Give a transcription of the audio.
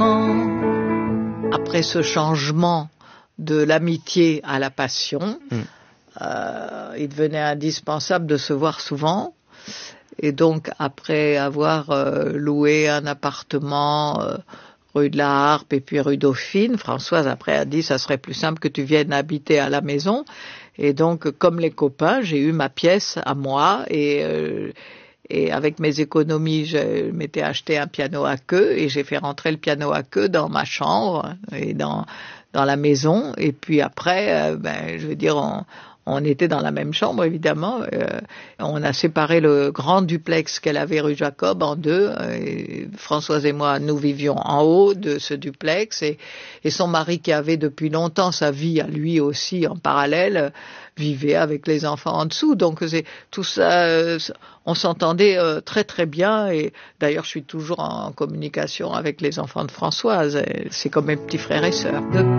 maman. Après ce changement de l'amitié à la passion, il devenait indispensable de se voir souvent. Et donc, après avoir loué un appartement rue de la Harpe et puis rue Dauphine, Françoise après a dit ça serait plus simple que tu viennes habiter à la maison. Et donc, comme les copains, j'ai eu ma pièce à moi et avec mes économies, je m'étais acheté un piano à queue et j'ai fait rentrer le piano à queue dans ma chambre et dans la maison. Et puis après, je veux dire, on était dans la même chambre, évidemment. On a séparé le grand duplex qu'elle avait rue Jacob en deux. Et Françoise et moi, nous vivions en haut de ce duplex. Et son mari, qui avait depuis longtemps sa vie à lui aussi en parallèle, vivait avec les enfants en dessous. Donc c'est tout ça, on s'entendait très très bien. Et d'ailleurs, je suis toujours en communication avec les enfants de Françoise. C'est comme mes petits frères et sœurs.